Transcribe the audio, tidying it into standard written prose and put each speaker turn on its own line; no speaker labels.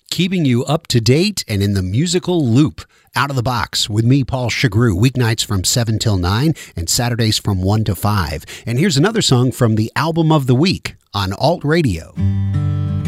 keeping you up to date and in the musical loop. Out of the Box with me, Paul Chagru, weeknights from 7 till 9 and Saturdays from 1 to 5. And here's another song from the album of the week on Alt Radio.